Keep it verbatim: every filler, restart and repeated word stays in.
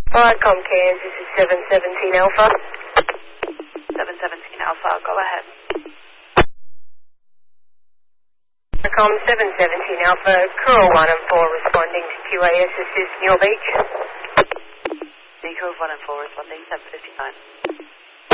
Viacom Cairns, this is seven seventeen Alpha. seven seventeen Alpha, go ahead. Viacom seven seventeen Alpha, Crew one and four responding to Q A S assist Muir Beach. Crew one and four responding, seven fifty-nine.